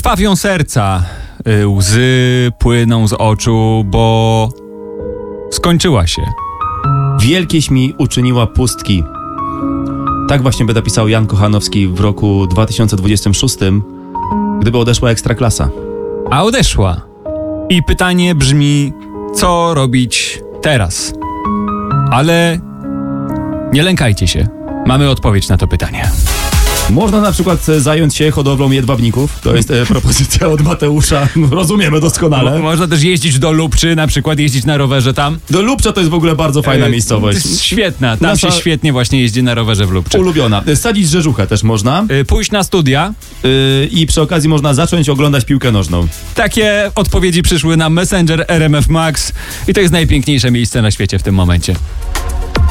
Krwawią serca, łzy płyną z oczu, bo skończyła się. Wielkieś mi uczyniła pustki. Tak właśnie by napisał Jan Kochanowski w roku 2026, gdyby odeszła Ekstraklasa. A odeszła. I pytanie brzmi, co robić teraz? Ale nie lękajcie się. Mamy odpowiedź na to pytanie. Można na przykład zająć się hodowlą jedwabników. To jest propozycja od Mateusza. Rozumiemy doskonale. Można też jeździć do Lubczy, na przykład jeździć na rowerze tam. Do Lubcza to jest w ogóle bardzo fajna miejscowość. To jest świetna. Tam się świetnie właśnie jeździ na rowerze w Lubczy. Ulubiona. Sadzić rzeżuchę też można. Pójść na studia. I przy okazji można zacząć oglądać piłkę nożną. Takie odpowiedzi przyszły na Messenger RMF Max i to jest najpiękniejsze miejsce na świecie w tym momencie.